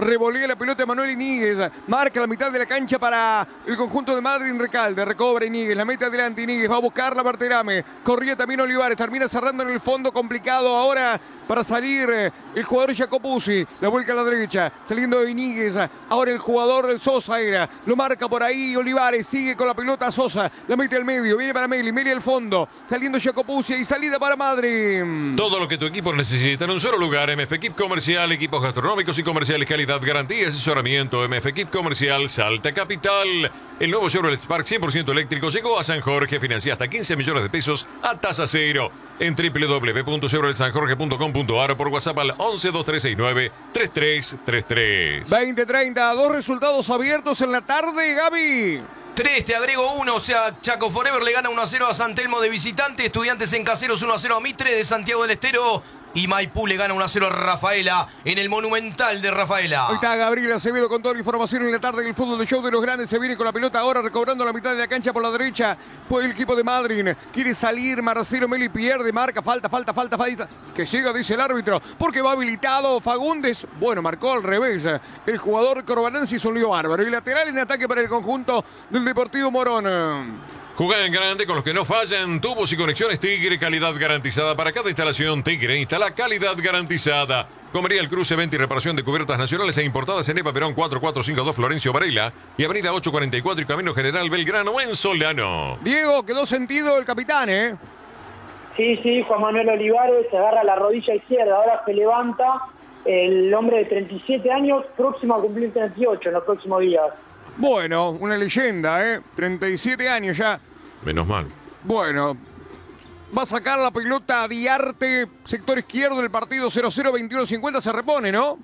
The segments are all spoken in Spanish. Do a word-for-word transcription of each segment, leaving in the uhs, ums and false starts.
revolea la pelota de Manuel Iníguez. Marca la mitad de la cancha para el conjunto de Madryn Recalde. Recobra Iníguez, la mete adelante Iníguez. Va a buscar la Berterame. Corría también Olivares. Termina cerrando en el fondo. Complicado ahora para salir el jugador Jacopuzzi. La vuelca a la derecha. Saliendo Iníguez. Ahora el jugador Sosa era. Lo marca por ahí Olivares. Sigue con la pelota Sosa. La mete al medio. Viene para Meli. Meli al fondo. Saliendo Jacopuzzi y salida para Madryn. Todo lo que tu equipo necesita en un solo lugar. M F Equip Comercial, equipos gastronómicos y comerciales, calidad, garantía, asesoramiento. M F Equip Comercial, Salta Capital. El nuevo Chevrolet Spark cien por ciento eléctrico llegó a San Jorge. Financia hasta quince millones de pesos a tasa cero. En doble u doble u doble u punto chevrolet san jorge punto com punto a r o por WhatsApp al once dos tres seis nueve tres tres tres tres. veinte treinta, dos resultados abiertos en la tarde, Gaby. Tres, te agrego uno, o sea, Chaco Forever le gana uno a cero a San Telmo de visitante, Estudiantes en Caseros uno a cero a Mitre de Santiago del Estero y Maipú le gana uno a cero a Rafaela en el Monumental de Rafaela. Ahí está Gabriel Acevedo con toda la información en la tarde en el fútbol de show de los grandes. Se viene con la pelota ahora recobrando la mitad de la cancha por la derecha. Pues el equipo de Madryn quiere salir. Marcelo Meli pierde, marca, falta, falta, falta, falta. Que siga, dice el árbitro, porque va habilitado Fagundes. Bueno, marcó al revés. El jugador Corbalanzi hizo un lío bárbaro. Y lateral en ataque para el conjunto del Deportivo Morón. Juega en grande con los que no fallan. Tubos y conexiones Tigre, calidad garantizada para cada instalación. Tigre instala calidad garantizada. Comería El Cruce, venta y reparación de cubiertas nacionales e importadas en Eva Perón cuatro cuatro cinco dos Florencio Varela y Avenida ocho cuarenta y cuatro y Camino General Belgrano en Solano. Diego, quedó sentido el capitán, ¿eh? Sí, sí, Juan Manuel Olivares se agarra la rodilla izquierda, ahora se levanta el hombre de treinta y siete años, próximo a cumplir treinta y ocho en los próximos días. Bueno, una leyenda, ¿eh? treinta y siete años ya. Menos mal. Bueno, va a sacar la pelota Diarte, sector izquierdo del partido cero cero veintiuno cincuenta, se repone, ¿no?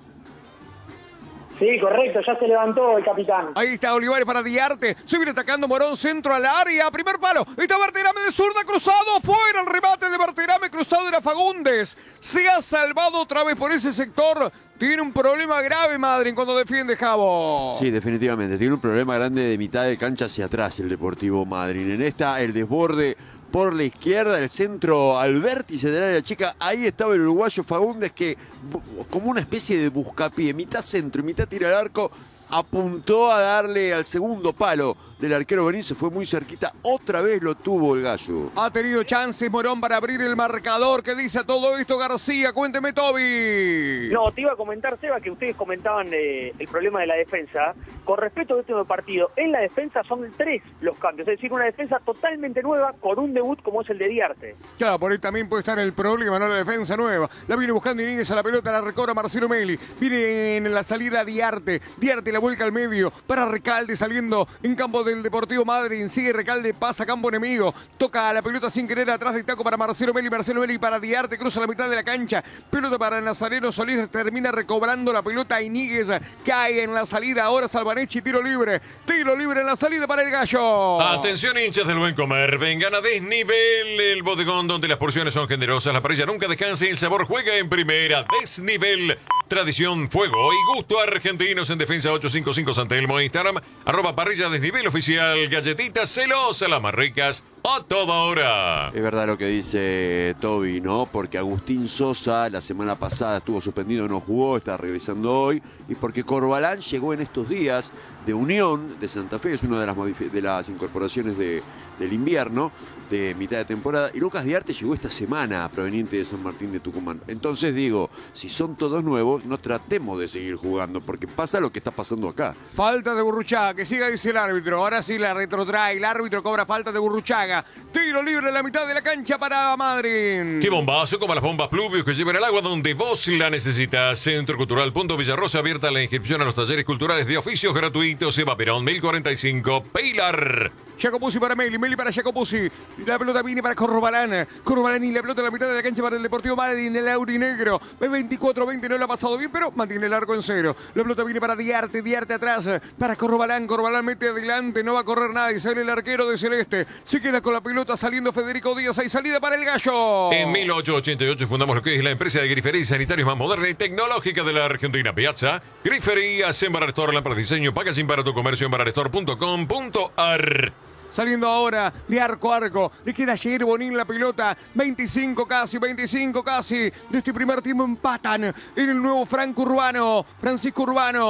Sí, correcto, ya se levantó el capitán. Ahí está Olivares para Diarte, se viene atacando Morón, centro al área, primer palo, ahí está Berterame de zurda, cruzado, fuera el remate de Berterame, cruzado era Fagundes, se ha salvado otra vez por ese sector. Tiene un problema grave Madryn cuando defiende Javo. Sí, definitivamente. Tiene un problema grande de mitad de cancha hacia atrás el Deportivo Madryn. En esta, el desborde por la izquierda, el centro al vértice del área chica. Ahí estaba el uruguayo Fagundes que, como una especie de buscapié, mitad centro y mitad tira al arco, apuntó a darle al segundo palo del arquero Benítez, fue muy cerquita, otra vez lo tuvo el gallo. Ha tenido chances Morón para abrir el marcador. ¿Qué dice a todo esto García? Cuénteme, Toby. No, te iba a comentar, Seba, que ustedes comentaban eh, el problema de la defensa. Con respecto a este nuevo partido, en la defensa son tres los cambios, es decir, una defensa totalmente nueva con un debut como es el de Diarte. Claro, por ahí también puede estar el problema, ¿no? La defensa nueva. La viene buscando Iníguez a la pelota, la recobra Marcelo Meli. Viene en la salida Diarte. Diarte la vuelca al medio para Recalde saliendo en campo del Deportivo Madryn. Sigue Recalde, pasa campo enemigo. Toca la pelota sin querer atrás de taco para Marcelo Meli. Marcelo Meli para Diarte, cruza la mitad de la cancha. Pelota para Nazareno Solís, termina recobrando la pelota. Iníguez cae en la salida. Ahora Salvanechi, tiro libre. Tiro libre en la salida para el gallo. Atención, hinchas del buen comer. Vengan a Desnivel, el bodegón donde las porciones son generosas. La parrilla nunca descansa y el sabor juega en primera. Desnivel. Tradición, fuego y gusto argentinos en defensa ocho cinco cinco San Telmo. Instagram, arroba parrilla desnivel oficial. Galletitas celosas, las más ricas a toda hora. Es verdad lo que dice Toby, ¿no? Porque Agustín Sosa la semana pasada estuvo suspendido, no jugó, está regresando hoy. Y porque Corbalán llegó en estos días de Unión de Santa Fe, es una de las, de las incorporaciones de, del invierno, de mitad de temporada. Y Lucas Diarte llegó esta semana proveniente de San Martín de Tucumán. Entonces digo, si son todos nuevos, no tratemos de seguir jugando, porque pasa lo que está pasando acá. Falta de Burruchaga, que siga, dice el árbitro. Ahora sí la retrotrae, el árbitro cobra falta de Burruchaga. Tiro libre en la mitad de la cancha para Madryn. Qué bombazo, como las bombas Pluvius que llevan el agua donde vos la necesitas. Centro Cultural Punto Villarrosa, abierta la inscripción a los talleres culturales de oficios gratuitos. Eva Perón, mil cuarenta y cinco, Pilar. Jacopuzzi para Meli, Meli para Jacopuzzi. La pelota viene para Corbalán. Corbalán y la pelota en la mitad de la cancha para el Deportivo Madryn, el aurinegro. veinticuatro veinte no lo ha pasado bien, pero mantiene el arco en cero. La pelota viene para Diarte, Diarte atrás. Para Corbalán, Corbalán mete adelante, no va a correr nadie. Sale el arquero de Celeste. Se queda con la pelota saliendo Federico Díaz. Hay salida para el gallo. En mil ochocientos ochenta y ocho fundamos lo que es la empresa de grifería y sanitarios más moderna y tecnológica de la Argentina. Piazza, griferías en Barrastor, lámparas de diseño, packaging para tu comercio en barrastor punto com punto ar. Saliendo ahora de arco a arco. Le queda ayer Bonín la pelota. veinticinco casi, veinticinco casi. De este primer tiempo empatan en el nuevo Franco Urbano. Francisco Urbano.